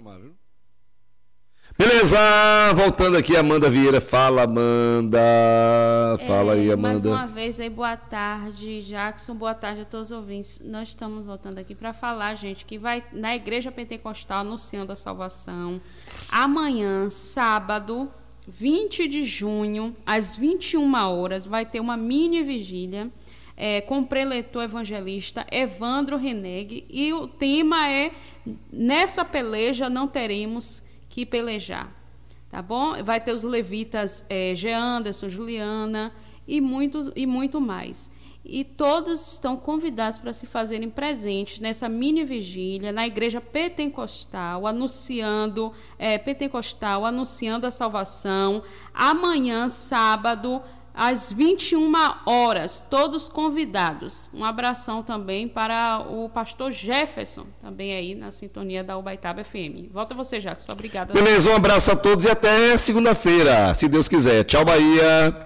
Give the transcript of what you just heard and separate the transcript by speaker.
Speaker 1: chamar, viu? Beleza, voltando aqui, Amanda Vieira. Fala, Amanda. Fala aí, Amanda.
Speaker 2: Mais uma vez aí, boa tarde, Jackson, boa tarde a todos os ouvintes. Nós estamos voltando aqui para falar, gente, que vai na Igreja Pentecostal anunciando a salvação. Amanhã, sábado, 20 de junho, às 21 horas, vai ter uma mini vigília com o preletor evangelista Evandro Reneg, e o tema é: nessa peleja não teremos que pelejar, tá bom? Vai ter os levitas G. Anderson, Juliana e muito mais. E todos estão convidados para se fazerem presentes nessa mini vigília na Igreja Pentecostal, anunciando a salvação. Amanhã, sábado, às 21 horas, todos convidados. Um abração também para o pastor Jefferson, também aí na sintonia da Ubaitaba FM. Volta você, Jackson. Obrigada.
Speaker 1: Beleza, um abraço a todos e até segunda-feira, se Deus quiser. Tchau, Bahia.